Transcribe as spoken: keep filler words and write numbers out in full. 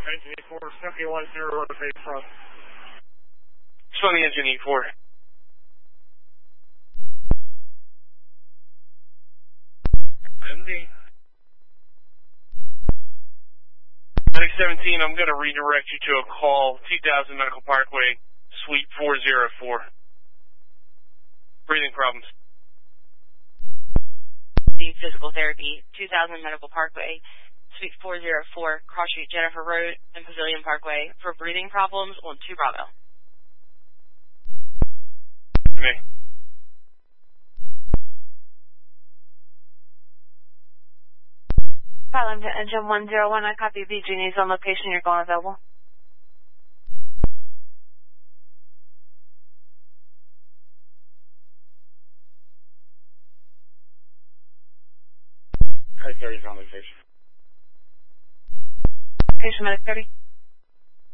Engine E four, Symphony one zero, rotate front. Sunny Engine E four. M D. Medic seventeen, I'm going to redirect you to a call, two thousand Medical Parkway, Suite four oh four. Breathing problems. The physical therapy, two thousand Medical Parkway, Suite four oh four, Cross Street, Jennifer Road, and Pavilion Parkway for breathing problems on two Bravo. Me. Pilot Engine one oh one, I copy B. Genie's on location, you're going available. Kite thirty's on location. Location Medic thirty.